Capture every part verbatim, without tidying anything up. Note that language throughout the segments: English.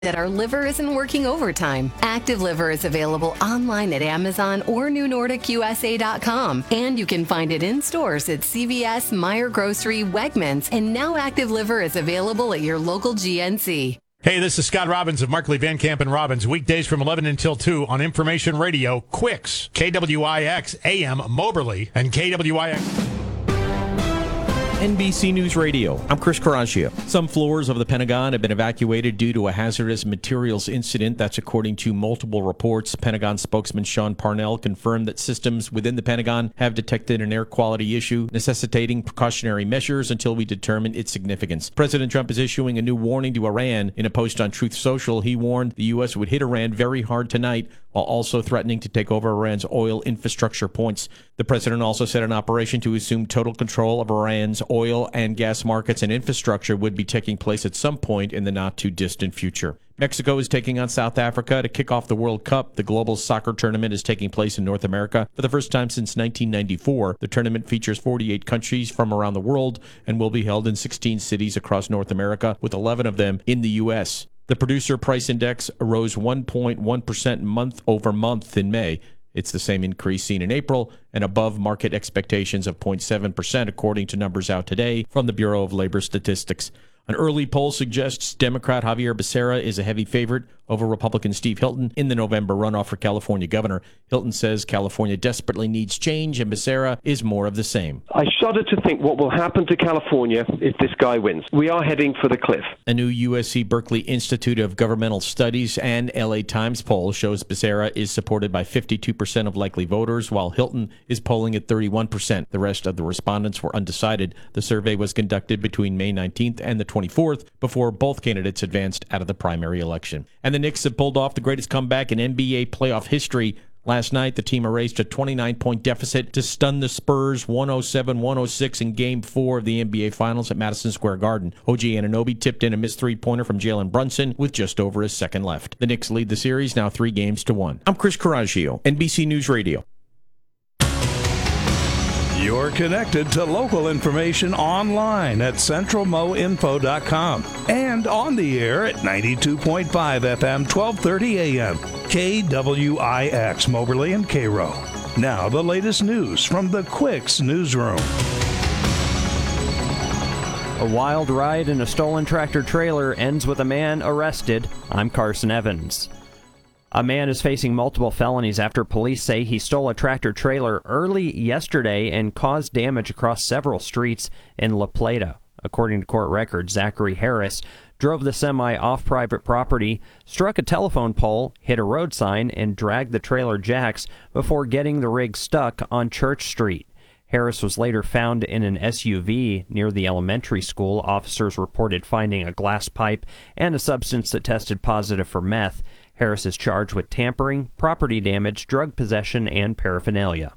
that our liver isn't working overtime. Active Liver is available online at Amazon or new nordic u s a dot com. And you can find it in stores at C V S, Meijer Grocery, Wegmans, and now Active Liver is available at your local G N C. Hey, this is Scott Robbins of Markley, Van Camp, and Robbins. Weekdays from eleven until two on Information Radio, Quicks, K W I X, A M, Moberly, and K W I X. N B C News Radio. I'm Chris Caraccio. Some floors of the Pentagon have been evacuated due to a hazardous materials incident. That's according to multiple reports. Pentagon spokesman Sean Parnell confirmed that systems within the Pentagon have detected an air quality issue, necessitating precautionary measures until we determine its significance. President Trump is issuing a new warning to Iran. In a post on Truth Social, he warned the U S would hit Iran very hard tonight, while also threatening to take over Iran's oil infrastructure points. The president also said an operation to assume total control of Iran's oil and gas markets and infrastructure would be taking place at some point in the not-too-distant future. Mexico is taking on South Africa to kick off the World Cup. The global soccer tournament is taking place in North America for the first time since nineteen ninety-four. The tournament features forty-eight countries from around the world and will be held in sixteen cities across North America, with eleven of them in the U S The producer price index rose one point one percent month over month in May. It's the same increase seen in April and above market expectations of zero point seven percent, according to numbers out today from the Bureau of Labor Statistics. An early poll suggests Democrat Javier Becerra is a heavy favorite over Republican Steve Hilton in the November runoff for California governor. Hilton says California desperately needs change, and Becerra is more of the same. I shudder to think what will happen to California if this guy wins. We are heading for the cliff. A new U S C Berkeley Institute of Governmental Studies and L A Times poll shows Becerra is supported by fifty-two percent of likely voters, while Hilton is polling at thirty-one percent. The rest of the respondents were undecided. The survey was conducted between May nineteenth and the twenty-fourth, before both candidates advanced out of the primary election. And the Knicks have pulled off the greatest comeback in N B A playoff history. Last night, the team erased a twenty-nine point deficit to stun the Spurs one oh seven one oh six in Game four of the N B A Finals at Madison Square Garden. O G Anunoby tipped in a missed three-pointer from Jalen Brunson with just over a second left. The Knicks lead the series now three games to one. I'm Chris Caraccio, N B C News Radio. You're connected to local information online at central mo info dot com and on the air at ninety-two point five F M, twelve thirty A M, K W I X, Moberly and Cairo. Now the latest news from the Quicks newsroom. A wild ride in a stolen tractor trailer ends with a man arrested. I'm Carson Evans. A man is facing multiple felonies after police say he stole a tractor trailer early yesterday and caused damage across several streets in La Plata. According to court records, Zachary Harris drove the semi off private property, struck a telephone pole, hit a road sign, and dragged the trailer jacks before getting the rig stuck on Church Street. Harris was later found in an S U V near the elementary school. Officers reported finding a glass pipe and a substance that tested positive for meth. Harris is charged with tampering, property damage, drug possession, and paraphernalia.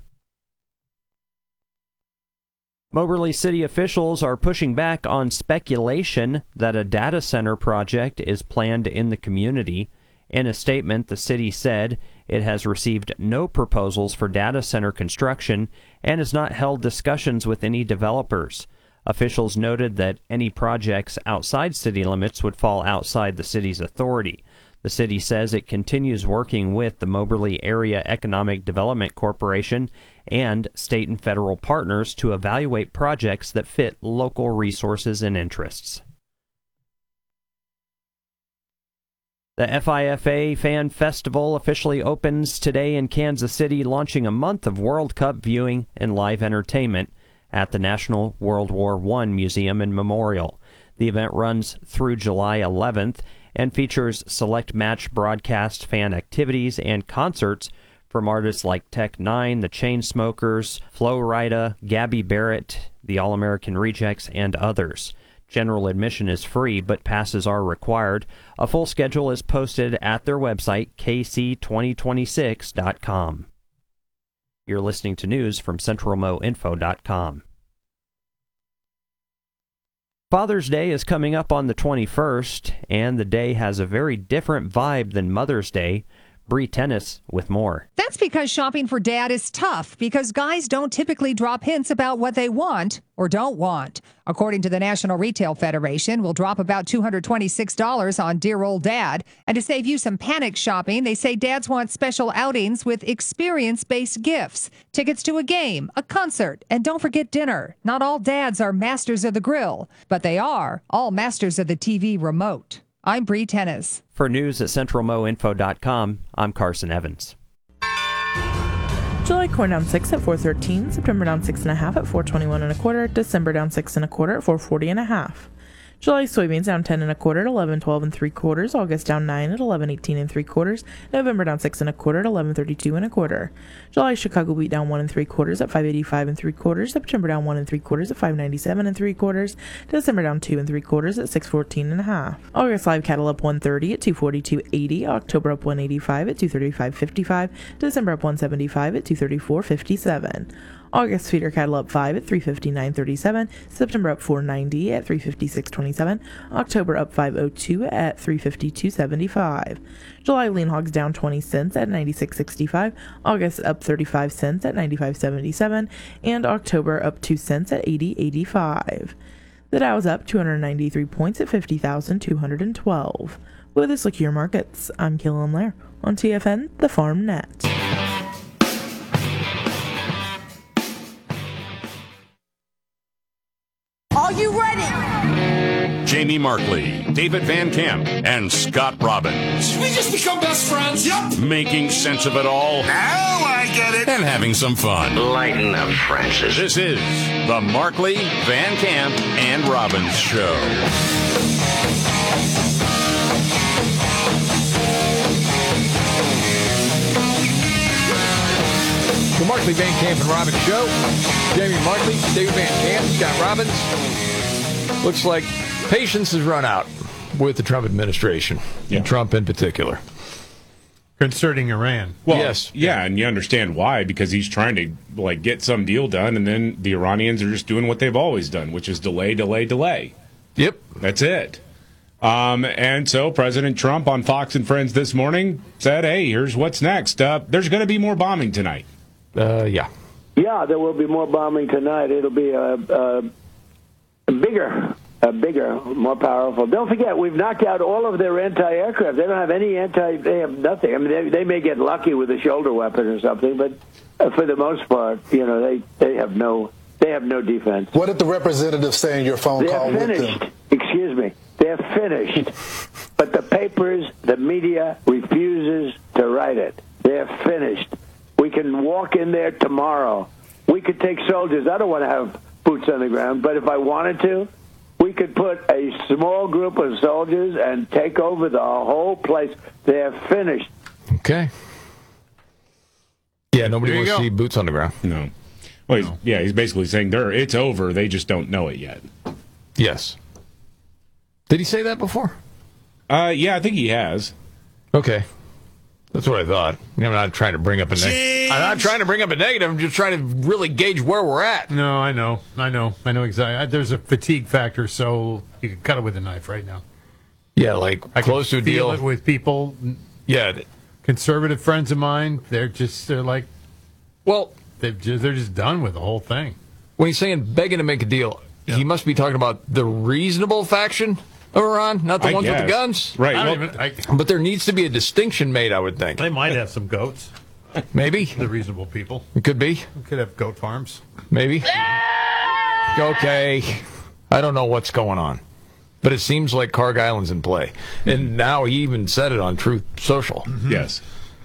Moberly City officials are pushing back on speculation that a data center project is planned in the community. In a statement, the city said it has received no proposals for data center construction and has not held discussions with any developers. Officials noted that any projects outside city limits would fall outside the city's authority. The city says it continues working with the Moberly Area Economic Development Corporation and state and federal partners to evaluate projects that fit local resources and interests. The F I F A Fan Festival officially opens today in Kansas City, launching a month of World Cup viewing and live entertainment at the National World War One Museum and Memorial. The event runs through July eleventh and features select match broadcast, fan activities, and concerts from artists like Tech Nine, The Chainsmokers, Flo Rida, Gabby Barrett, the All-American Rejects, and others. General admission is free, but passes are required. A full schedule is posted at their website, k c twenty twenty-six dot com. You're listening to news from central mo info dot com. Father's Day is coming up on the twenty-first, and the day has a very different vibe than Mother's Day. Bree Tennis with more. That's because shopping for dad is tough because guys don't typically drop hints about what they want or don't want. According to the National Retail Federation, we'll drop about two hundred twenty-six dollars on dear old dad. And to save you some panic shopping, they say dads want special outings with experience-based gifts, tickets to a game, a concert, and don't forget dinner. Not all dads are masters of the grill, but they are all masters of the T V remote. I'm Bree Tennis. For news at central mo info dot com, I'm Carson Evans. July corn down six at four thirteen, September down six and a half at four twenty-one and a quarter, December down six and a quarter at four forty and a half. July soybeans down ten and a quarter at eleven twelve and three quarters, August down nine at eleven eighteen and three quarters, November down six and a quarter at eleven thirty-two and a quarter. July Chicago wheat down one and three quarters at five eighty-five and three quarters, September down one and three quarters at five ninety-seven and three quarters, December down two and three quarters at six fourteen and a half. August live cattle up one thirty at two forty-two eighty, October up one eighty-five at two thirty-five fifty-five, December up one seventy-five at two thirty-four fifty-seven. August feeder cattle up five at three fifty-nine thirty-seven, September up four ninety at three fifty-six twenty-seven, October up five oh two at three fifty-two seventy-five. July lean hogs down twenty cents at ninety-six sixty-five, August up thirty-five cents at ninety-five seventy-seven, and October up two cents at eighty eighty-five. The Dow's up two hundred ninety-three points at fifty thousand two hundred twelve. With this look at your markets, I'm Killen Lair on T F N, the Farm Net. Are you ready? Jamie Markley, David Van Camp, and Scott Robbins. We just become best friends. Yep. Making sense of it all. Now I get it. And having some fun. Lighten up, Francis. This is the Markley, Van Camp, and Robbins Show. The Markley, Van Camp, and Robbins Show. Jamie Markley, David Van Camp, Scott Robbins. Looks like patience has run out with the Trump administration, yeah. and Trump in particular. Concerning Iran. Well, yes. Yeah, and you understand why, because he's trying to like get some deal done, and then the Iranians are just doing what they've always done, which is delay, delay, delay. Yep. That's it. Um, and so President Trump on Fox and Friends this morning said, hey, here's what's next. Uh, there's going to be more bombing tonight. Uh, yeah. Yeah, there will be more bombing tonight. It'll be a, a, a bigger, a bigger, more powerful. Don't forget, we've knocked out all of their anti-aircraft. They don't have any anti. They have nothing. I mean, they, they may get lucky with a shoulder weapon or something, but uh, for the most part, you know, they, they have no they have no defense. What did the representative say in your phone They're call finished. with them? Excuse me. They're finished. But the papers, the media refuses to write it. They're finished. We can walk in there tomorrow. We could take soldiers. I don't want to have boots on the ground, but if I wanted to, we could put a small group of soldiers and take over the whole place. They're finished. Okay. Yeah, nobody wants to see boots on the ground. No. Well, he's, yeah, he's basically saying they're, it's over. They just don't know it yet. Yes. Did he say that before? Uh, yeah, I think he has. Okay. That's what I thought. I'm not trying to bring up a negative. I'm not trying to bring up a negative. I'm just trying to really gauge where we're at. No, I know. I know. I know exactly. There's a fatigue factor, so you can cut it with a knife right now. Yeah, like I close to a can feel deal. it with people. Yeah. Conservative friends of mine, they're just, they're like, well, they've just, they're just done with the whole thing. When he's saying begging to make a deal, yeah. he must be talking about the reasonable faction of Iran, not the I ones guess. with the guns. Right. Well, even, I, but there needs to be a distinction made, I would think. They might have some goats. Maybe. The reasonable people. It could be. We could have goat farms. Maybe. Okay. I don't know what's going on. But it seems like Carg Island's in play. And now he even said it on Truth Social. Mm-hmm. Yes.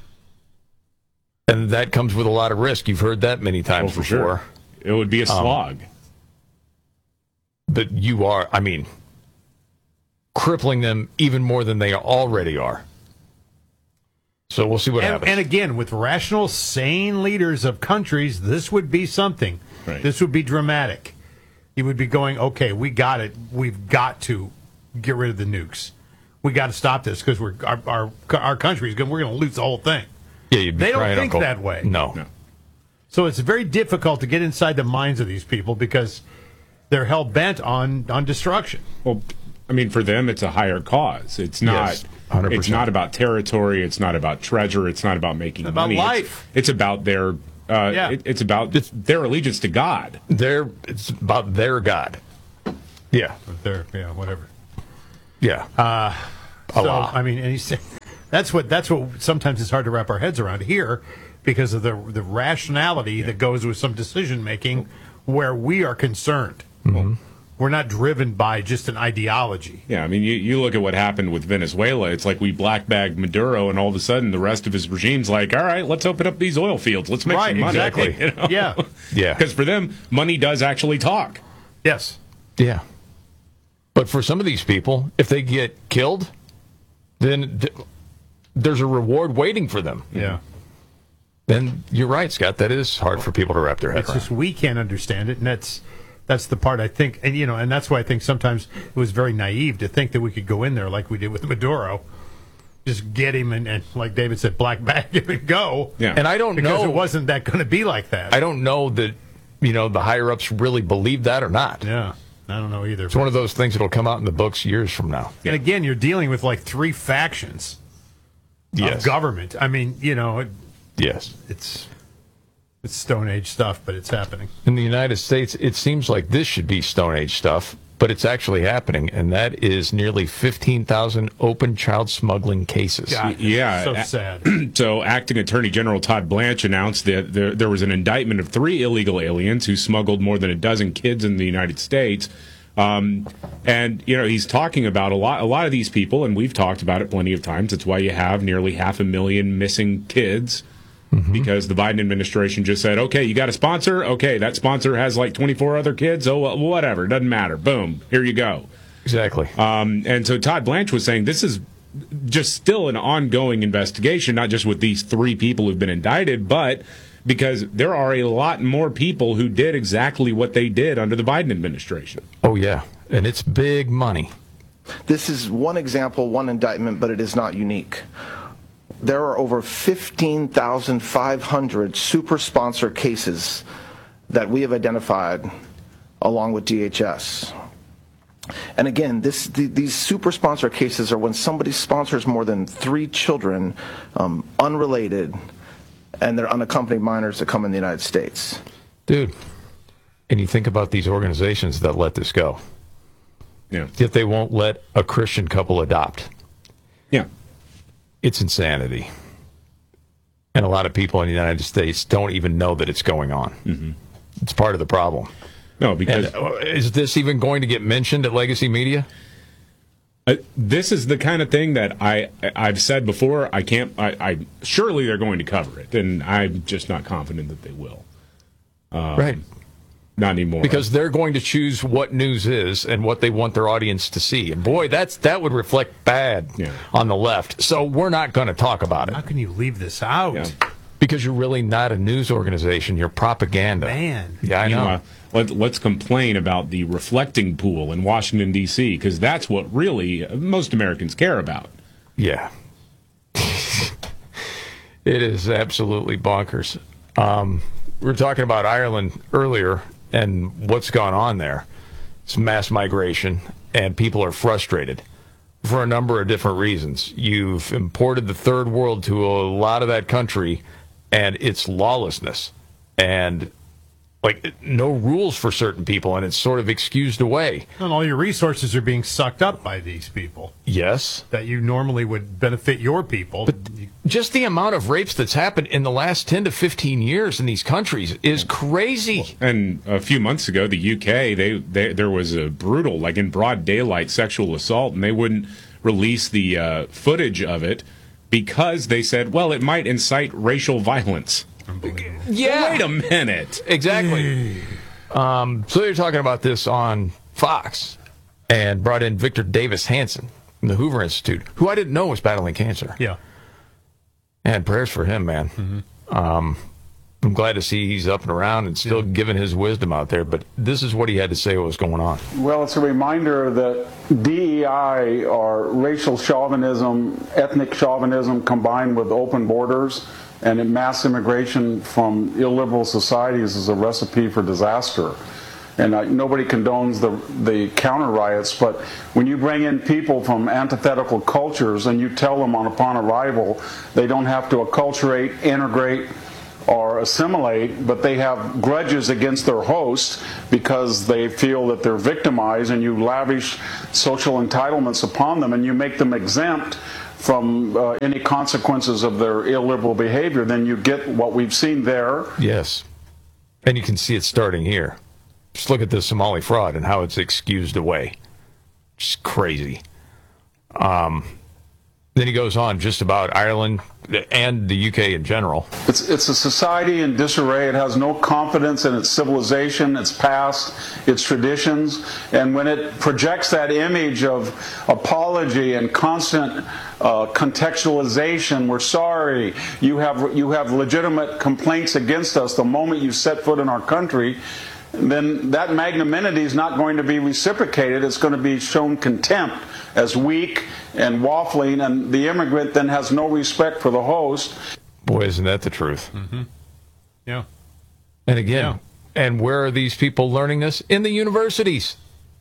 And that comes with a lot of risk. You've heard that many times oh, for before. Sure. It would be a slog. Um, but you are, I mean, crippling them even more than they already are. So we'll see what and, happens. And again, with rational, sane leaders of countries, this would be something. Right. This would be dramatic. You would be going, okay, we got it. We've got to get rid of the nukes. We got to stop this because we're our our, our country's going. We're going to lose the whole thing. Yeah, you'd be they don't think Uncle. that way. No. no. So it's very difficult to get inside the minds of these people because they're hell bent on on destruction. Well, I mean, for them, it's a higher cause. It's not. Yes, one hundred percent. It's not about territory. It's not about treasure. It's not about making It's about money. life. It's, it's about their. Uh, Yeah. it, it's about their allegiance to God. Their, it's about their God. Yeah. There, yeah, whatever. Yeah. Uh, so Allah. I mean, and he's, that's what that's what sometimes it's hard to wrap our heads around here because of the the rationality that goes with some decision making where we are concerned. Mm-hmm. We're not driven by just an ideology. Yeah, I mean, you, you look at what happened with Venezuela. It's like we black-bagged Maduro, and all of a sudden the rest of his regime's like, all right, let's open up these oil fields. Let's make Right, some money. exactly. You know? Yeah. Yeah. Because for them, money does actually talk. Yes. Yeah. But for some of these people, if they get killed, then th- there's a reward waiting for them. Yeah. Then you're right, Scott. That is hard for people to wrap their head It's around. just we can't understand it, and that's that's the part I think, and you know, and that's why I think sometimes it was very naive to think that we could go in there like we did with Maduro, just get him and, and like David said, black bag him and go. Yeah. And I don't because know. it wasn't that going to be like that. I don't know that, you know, the higher ups really believe that or not. Yeah, I don't know either. It's one of those things that'll come out in the books years from now. And again, you're dealing with like three factions Yes. of government. I mean, you know, it, Yes. it's it's Stone Age stuff, but it's happening. In the United States, it seems like this should be Stone Age stuff, but it's actually happening, and that is nearly fifteen thousand open child smuggling cases. God, Yeah. so a- sad. So, Acting Attorney General Todd Blanche announced that there, there was an indictment of three illegal aliens who smuggled more than a dozen kids in the United States. Um, and you know, he's talking about a lot, a lot of these people, and we've talked about it plenty of times. It's why you have nearly half a million missing kids. Mm-hmm. Because the Biden administration just said, okay, you got a sponsor? Okay, that sponsor has like twenty-four other kids. Oh, well, whatever. Doesn't matter. Boom. Here you go. Exactly. Um, and so Todd Blanche was saying this is just still an ongoing investigation, not just with these three people who've been indicted, but because there are a lot more people who did exactly what they did under the Biden administration. Oh, yeah. And it's big money. This is one example, one indictment, but it is not unique. There are over fifteen thousand five hundred super sponsor cases that we have identified along with D H S. And again, this, the, these super sponsor cases are when somebody sponsors more than three children, um, unrelated, and they're unaccompanied minors that come in the United States. Dude, and you think about these organizations that let this go. Yeah. Yet they won't let a Christian couple adopt. Yeah. It's insanity. And a lot of people in the United States don't even know that it's going on. Mm-hmm. It's part of the problem. No, because and, uh, is this even going to get mentioned at Legacy Media? Uh, this is the kind of thing that I I've said before. I can't. I, I surely they're going to cover it, and I'm just not confident that they will. Um, right. Not anymore. Because they're going to choose what news is and what they want their audience to see. And boy, that's that would reflect bad yeah. on the left. So we're not going to talk about it. How can you leave this out? Yeah. Because you're really not a news organization. You're propaganda. Man. Yeah, I know. Meanwhile, let, let's complain about the reflecting pool in Washington, D C, because that's what really most Americans care about. Yeah. It is absolutely bonkers. Um, we were talking about Ireland earlier and what's gone on there. It's mass migration, and people are frustrated for a number of different reasons. You've imported the third world to a lot of that country, and it's lawlessness. And like no rules for certain people, and it's sort of excused away. And all your resources are being sucked up by these people. Yes. That you normally would benefit your people. But just the amount of rapes that's happened in the last ten to fifteen years in these countries is crazy. And a few months ago, the U K, they, they there was a brutal, like in broad daylight, sexual assault, and they wouldn't release the uh, footage of it because they said, well, it might incite racial violence. Yeah. Wait a minute. Exactly. um, so they're talking about this on Fox and brought in Victor Davis Hanson from the Hoover Institute, who I didn't know was battling cancer. Yeah. And prayers for him, man. Mm-hmm. Um, I'm glad to see he's up and around and still yeah. giving his wisdom out there. But this is what he had to say what was going on. Well, it's a reminder that D E I, or racial chauvinism, ethnic chauvinism combined with open borders, and mass immigration from illiberal societies is a recipe for disaster. and uh, nobody condones the the counter riots, but when you bring in people from antithetical cultures and you tell them on upon arrival they don't have to acculturate, integrate, or assimilate, but they have grudges against their host because they feel that they're victimized, and you lavish social entitlements upon them and you make them exempt from uh, any consequences of their illiberal behavior, then you get what we've seen there. Yes. And you can see it starting here. Just look at the Somali fraud and how it's excused away. Just crazy. Um, then he goes on just about Ireland and the U K in general. It's, it's a society in disarray. It has no confidence in its civilization, its past, its traditions. And when it projects that image of apology and constant uh, contextualization, we're sorry, you have, you have legitimate complaints against us the moment you set foot in our country, then that magnanimity is not going to be reciprocated. It's going to be shown contempt as weak and waffling, and the immigrant then has no respect for the host. Boy, isn't that the truth? Mm-hmm. Yeah. And again, yeah. And where are these people learning this? In the universities.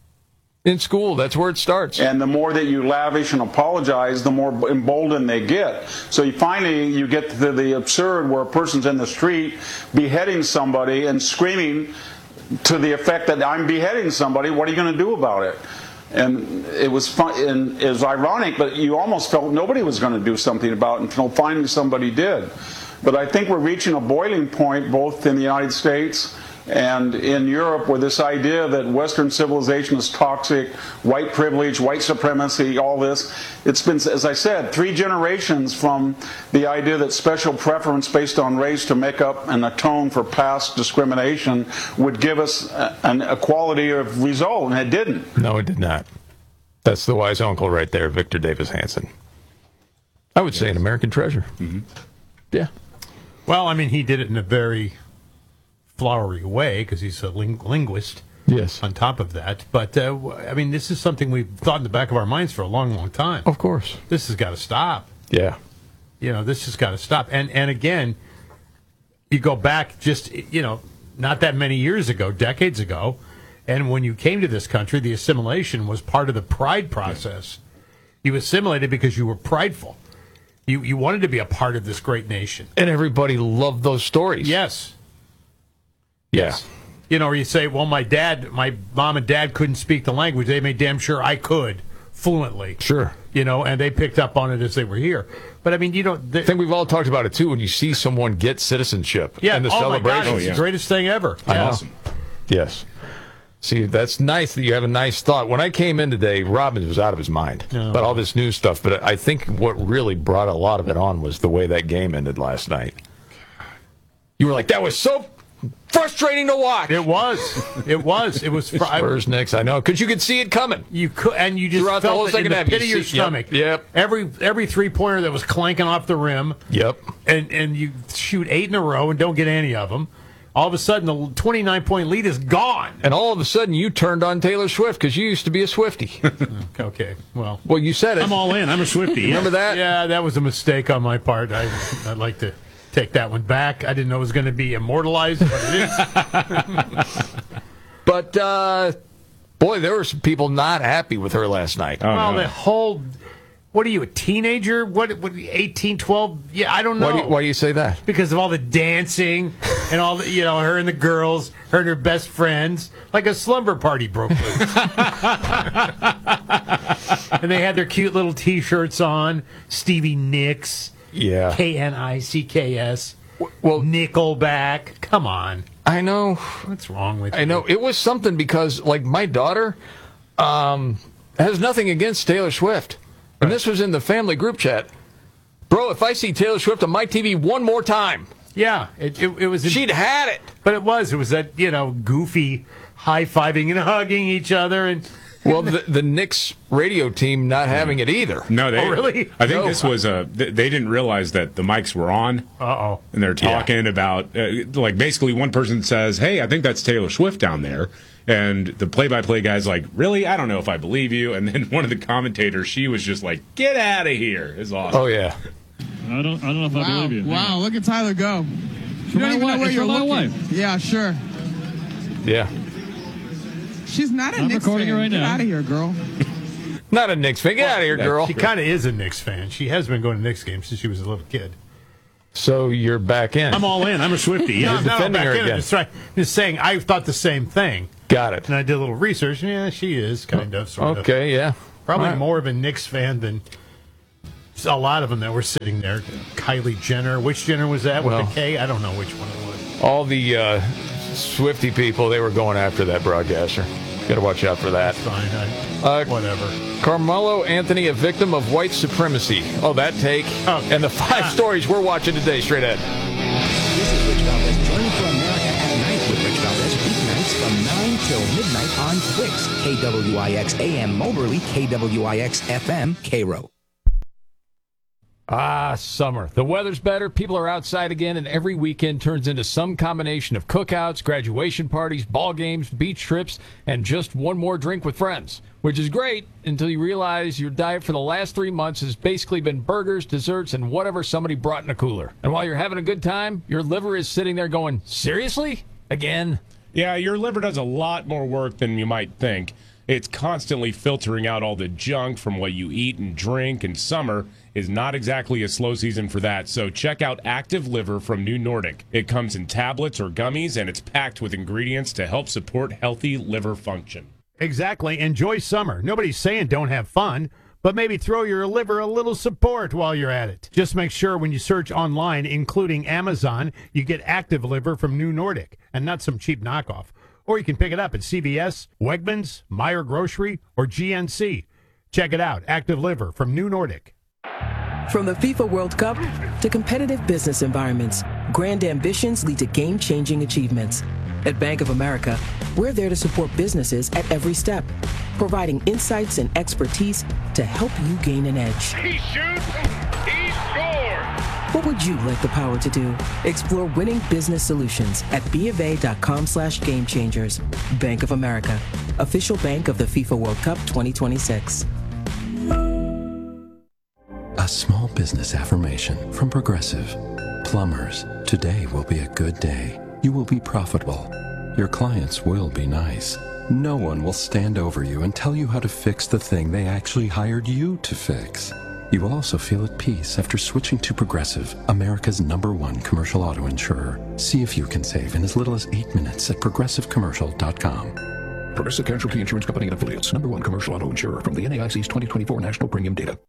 In school, that's where it starts. And the more that you lavish and apologize, the more emboldened they get. So you finally, you get to the absurd where a person's in the street beheading somebody and screaming to the effect that I'm beheading somebody, what are you going to do about it? And it was fun, and it was ironic, but you almost felt nobody was going to do something about it until finally somebody did. But I think we're reaching a boiling point both in the United States and in Europe, where this idea that Western civilization is toxic, white privilege, white supremacy, all this, it's been, as I said, three generations from the idea that special preference based on race to make up and atone for past discrimination would give us an equality of result, and it didn't. No, it did not. That's the wise uncle right there, Victor Davis Hanson. I would yes. say an American treasure. Mm-hmm. Yeah. Well, I mean, he did it in a very flowery way because he's a ling- linguist. Yes. On top of that, but uh, I mean, this is something we've thought in the back of our minds for a long, long time. Of course, this has got to stop. Yeah. You know, this has got to stop. And and again, you go back just you know not that many years ago, decades ago, and when you came to this country, the assimilation was part of the pride process. You assimilated because you were prideful. You you wanted to be a part of this great nation, and everybody loved those stories. Yes. Yes. Yeah. You know, or you say, well, my dad, my mom and dad couldn't speak the language. They made damn sure I could fluently. Sure. You know, and they picked up on it as they were here. But, I mean, you don't... I think we've all talked about it, too, when you see someone get citizenship. Yeah, and the oh celebration. my gosh, it's oh, yeah. the greatest thing ever. Yeah. Awesome. Yes. See, that's nice that you have a nice thought. When I came in today, Robbins was out of his mind no. about all this new stuff. But I think what really brought a lot of it on was the way that game ended last night. You were like, that was so... frustrating to watch. It was. It was. It was. Fr- Spurs Knicks. I know, because you could see it coming. You could, and you just throughout felt the whole it second in the half. pit you of your see, stomach. Yep, yep. Every every three pointer that was clanking off the rim. Yep. And and you shoot eight in a row and don't get any of them. All of a sudden, the twenty-nine point lead is gone. And all of a sudden, you turned on Taylor Swift because you used to be a Swiftie. Okay. Well. Well, you said it. I'm all in. I'm a Swiftie. Remember that? Yeah, that was a mistake on my part. I, I'd like to take that one back. I didn't know it was going to be immortalized, but it is. But, uh, boy, there were some people not happy with her last night. Oh, well, no. the whole, what are you, a teenager? What, what eighteen, twelve? Yeah, I don't know. Why do, you, why do you say that? Because of all the dancing and all the, you know, her and the girls, her and her best friends, like a slumber party broke loose. And they had their cute little T-shirts on, Stevie Nicks. Yeah. K N I C K S. Well, Nickelback. Come on. I know. What's wrong with you? I know. It was something because, like, my daughter um, has nothing against Taylor Swift. And this was in the family group chat. Bro, if I see Taylor Swift on my T V one more time. Yeah. It, it, it was. In, she'd had it. But it was. It was that, you know, goofy high-fiving and hugging each other and... Well, the, the Knicks radio team not having it either. No, they. Oh, really? I think no. this was a. They didn't realize that the mics were on. Uh oh. And they're talking yeah. about uh, like basically one person says, "Hey, I think that's Taylor Swift down there," and the play-by-play guy's like, "Really? I don't know if I believe you." And then one of the commentators, she was just like, "Get out of here!" It's awesome. Oh yeah. I don't. I don't know if wow. I believe you. Wow! Look at Tyler go. For you don't even wife. know where it's you're for my looking. wife. Yeah, sure. Yeah. She's not a I'm Knicks recording fan. it right Get now. out of here, girl. Not a Knicks fan. Get out of here, girl. She kind of is a Knicks fan. She has been going to Knicks games since she was a little kid. So you're back in. I'm all in. I'm a Swiftie. No, You're no, defending back her in. again. Just, try, just saying, I thought the same thing. Got it. And I did a little research. And yeah, she is kind of, sort of. Okay, yeah. Probably All right. more of a Knicks fan than a lot of them that were sitting there. Kylie Jenner. Which Jenner was that with Well. the K? I don't know which one it was. All the uh, Swiftie people, they were going after that broadcaster. Got to watch out for that. Fine. I, Uh, whatever. Carmelo Anthony, a victim of white supremacy. Oh, that take. Oh. And the five Ah. stories we're watching today, straight ahead. This is Rich Valdez. Join For America at Night with Rich Valdez weeknights from nine till midnight on Twix. K W I X A M Moberly, K W I X F M Cairo. Ah, summer. The weather's better, people are outside again, and every weekend turns into some combination of cookouts, graduation parties, ball games, beach trips, and just one more drink with friends. Which is great until you realize your diet for the last three months has basically been burgers, desserts, and whatever somebody brought in a cooler. And while you're having a good time, your liver is sitting there going, seriously? Again? Yeah, your liver does a lot more work than you might think. It's constantly filtering out all the junk from what you eat and drink, and summer is not exactly a slow season for that. So check out Active Liver from New Nordic. It comes in tablets or gummies, and it's packed with ingredients to help support healthy liver function. Exactly. Enjoy summer. Nobody's saying don't have fun, but maybe throw your liver a little support while you're at it. Just make sure when you search online, including Amazon, you get Active Liver from New Nordic and not some cheap knockoff. Or you can pick it up at C V S, Wegmans, Meijer Grocery, or G N C. Check it out. Active Liver from New Nordic. From the FIFA World Cup to competitive business environments, grand ambitions lead to game-changing achievements. At Bank of America, we're there to support businesses at every step, providing insights and expertise to help you gain an edge. He shoots, he scores! What would you like the power to do? Explore winning business solutions at bofa.com slash game changers. Bank of America, official bank of the FIFA World Cup twenty twenty-six. A small business affirmation from Progressive. Plumbers, today will be a good day. You will be profitable. Your clients will be nice. No one will stand over you and tell you how to fix the thing they actually hired you to fix. You will also feel at peace after switching to Progressive, America's number one commercial auto insurer. See if you can save in as little as eight minutes at progressive commercial dot com. Progressive Casualty Insurance Company and Affiliates, number one commercial auto insurer from the N A I C's twenty twenty-four National Premium Data.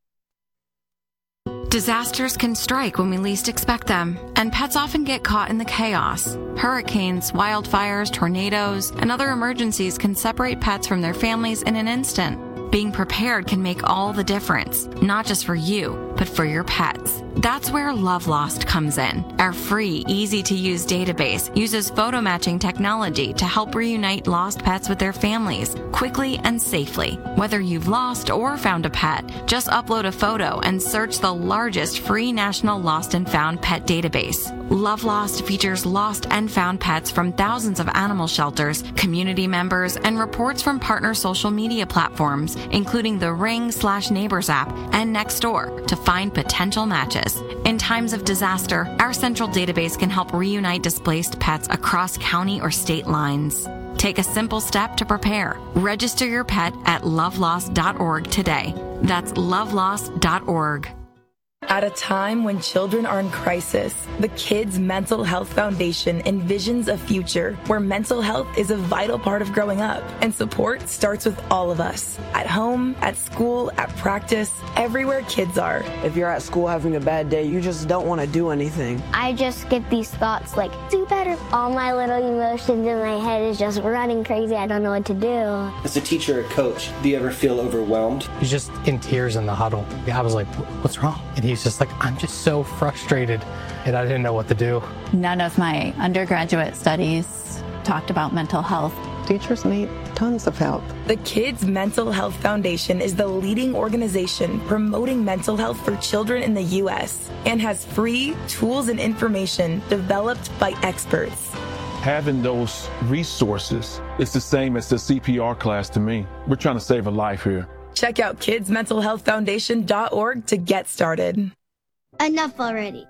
Disasters can strike when we least expect them, and pets often get caught in the chaos. Hurricanes, wildfires, tornadoes, and other emergencies can separate pets from their families in an instant. Being prepared can make all the difference, not just for you, but for your pets. That's where Love Lost comes in. Our free, easy-to-use database uses photo matching technology to help reunite lost pets with their families, quickly and safely. Whether you've lost or found a pet, just upload a photo and search the largest free national lost and found pet database. Love Lost features lost and found pets from thousands of animal shelters, community members, and reports from partner social media platforms, including the Ring slash Neighbors app and Nextdoor, to find potential matches. In times of disaster, our central database can help reunite displaced pets across county or state lines. Take a simple step to prepare. Register your pet at love lost dot org today. That's love lost dot org. At a time when children are in crisis, the Kids Mental Health Foundation envisions a future where mental health is a vital part of growing up, and support starts with all of us. At home, at school, at practice, everywhere kids are. If you're at school having a bad day, you just don't want to do anything. I just get these thoughts like, do better. All my little emotions in my head is just running crazy. I don't know what to do. As a teacher or coach, do you ever feel overwhelmed? He's just in tears in the huddle. I was like, what's wrong? And he's just like, I'm just so frustrated, and I didn't know what to do. None of my undergraduate studies talked about mental health. Teachers need tons of help. The Kids Mental Health Foundation is the leading organization promoting mental health for children in the U S and has free tools and information developed by experts. Having those resources is the same as the C P R class to me. We're trying to save a life here. Check out kids mental health foundation dot org to get started. Enough already.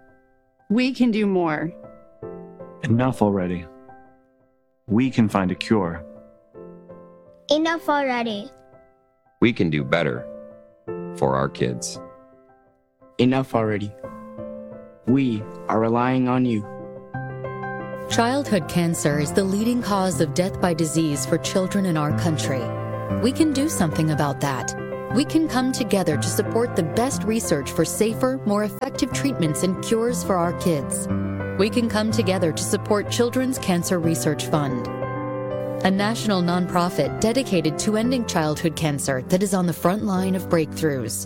We can do more. Enough already. We can find a cure. Enough already. We can do better for our kids. Enough already. We are relying on you. Childhood cancer is the leading cause of death by disease for children in our country. We can do something about that. We can come together to support the best research for safer, more effective treatments and cures for our kids. We can come together to support Children's Cancer Research Fund, a national nonprofit dedicated to ending childhood cancer that is on the front line of breakthroughs.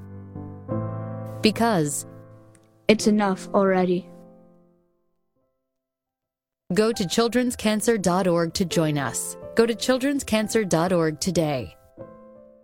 Because it's enough already. Go to children's cancer dot org to join us. Go to children's cancer dot org today.